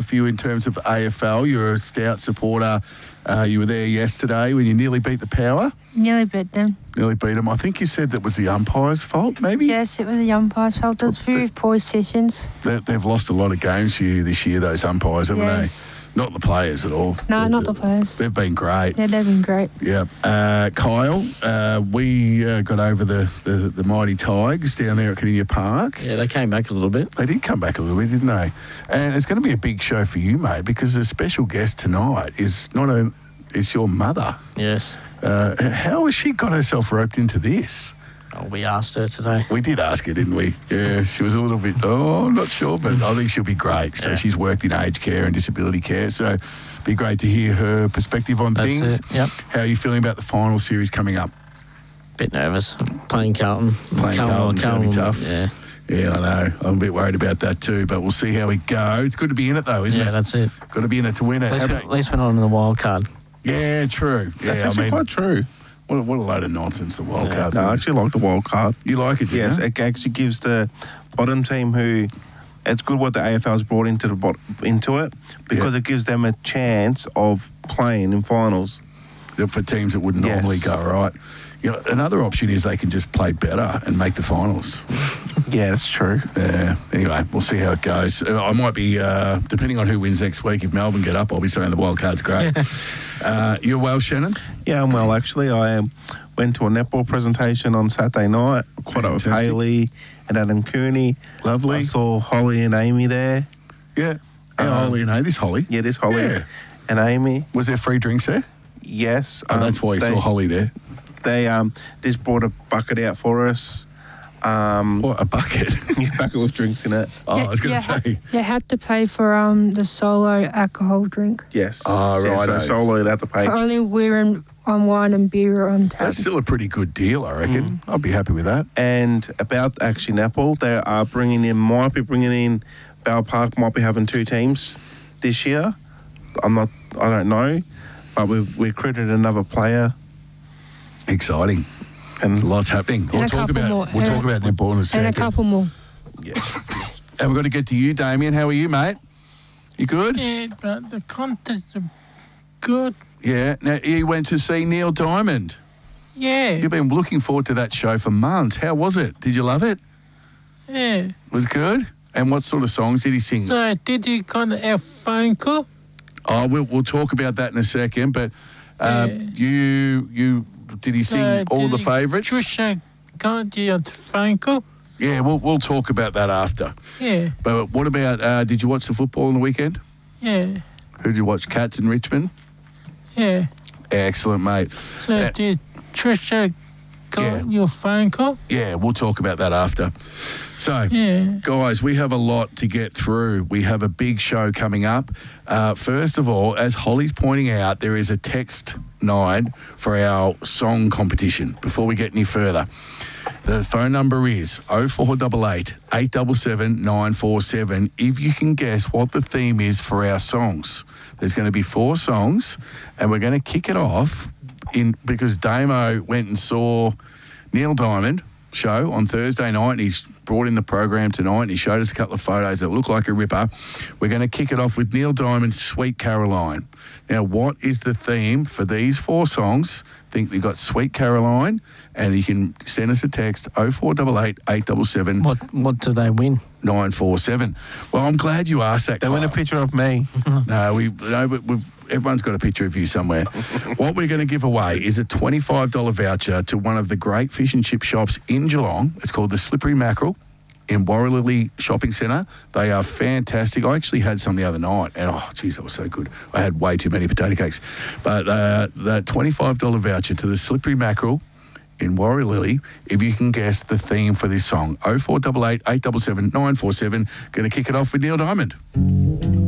for you in terms of AFL. You're a stout supporter. You were there yesterday when you nearly beat the Power. Nearly beat them. Nearly beat them. I think you said that was the umpire's fault, maybe? Yes, it was the umpire's fault. There was a few poor decisions. They've lost a lot of games for you this year, those umpires, haven't they? Not the players at all. No, not the players. They've been great. Yeah, they've been great. Yeah. Kyle, we got over the mighty Tigers down there at Kardinia Park. Yeah, they came back a little bit. They did come back a little bit, didn't they? And it's going to be a big show for you, mate, because the special guest tonight is it's your mother. Yes. How has she got herself roped into this? Oh, we asked her today. We did ask her, didn't we? Yeah, she was a little bit, I'm not sure, but I think she'll be great. So she's worked in aged care and disability care, so it'd be great to hear her perspective on things. It, yep. How are you feeling about the final series coming up? Bit nervous. Playing Carlton. Carlton's going to be tough. Yeah. Yeah, I know. I'm a bit worried about that too, but we'll see how we go. It's good to be in it though, isn't it? Yeah, that's it. Got to be in it to win it. At least we're not in the wild card. Yeah, true. Yeah, That's actually quite true. What a load of nonsense, the wild card. No, I actually like the wild card. You like it, Yes, you? it actually gives the bottom team who... It's good what the AFL's brought into it because it gives them a chance of playing in finals. For teams that wouldn't normally go, right? You know, another option is they can just play better and make the finals. Yeah, that's true. Yeah. Anyway, we'll see how it goes. I might be, depending on who wins next week, if Melbourne get up, I'll be saying the wild card's great. You're well, Shannon? Yeah, I'm well, actually. I went to a netball presentation on Saturday night. Caught up with Hayley and Adam Cooney. Lovely. I saw Holly and Amy there. Yeah. Holly and this Holly? Yeah, this Holly and Amy. Was there free drinks there? Yes. Oh, that's why you saw Holly there. They just brought a bucket out for us. What, a bucket? Yeah, a bucket with drinks in it. I was going to say. You had to pay for the solo alcohol drink. Yes. Oh, right. So solo, you'd have to pay. So only we're on wine and beer on tap. That's still a pretty good deal, I reckon. I'd be happy with that. And about actually netball, they are might be bringing in, Bell Park might be having 2 teams this year. I don't know, but we've recruited another player. Exciting. And lots happening. We'll talk about netball in a second. And a couple more. Yeah. And we've got to get to you, Damien. How are you, mate? You good? Yeah, but the contests are good. Yeah. Now, you went to see Neil Diamond. Yeah. You've been looking forward to that show for months. How was it? Did you love it? Yeah. Was it good? And what sort of songs did he sing? So, did you kind of have phone call? Oh, we'll talk about that in a second. But you did he sing all the favourites? Trisha, can't you have phone call? Yeah, we'll talk about that after. Yeah. But what about, did you watch the football on the weekend? Yeah. Who did you watch, Cats in Richmond? Yeah. Excellent, mate. So, did Trisha got your phone call? Yeah, we'll talk about that after. So, guys, we have a lot to get through. We have a big show coming up. First of all, as Holly's pointing out, there is a text night for our song competition. Before we get any further, the phone number is 0488 877 947 if you can guess what the theme is for our songs. There's going to be 4 songs, and we're going to kick it off because Damo went and saw Neil Diamond show on Thursday night, and he's brought in the program tonight, and he showed us a couple of photos that look like a ripper. We're going to kick it off with Neil Diamond's Sweet Caroline. Now, what is the theme for these 4 songs? I think we've got Sweet Caroline, and you can send us a text 0488 877. What do they win? 947. Well, I'm glad you asked that. They win a picture of me. But everyone's got a picture of you somewhere. What we're going to give away is a $25 voucher to one of the great fish and chip shops in Geelong. It's called the Slippery Mackerel in Warralilly Shopping Centre. They are fantastic. I actually had some the other night, and that was so good. I had way too many potato cakes. But the $25 voucher to the Slippery Mackerel in Warralilly, if you can guess the theme for this song. 0488 877 947. Going to kick it off with Neil Diamond.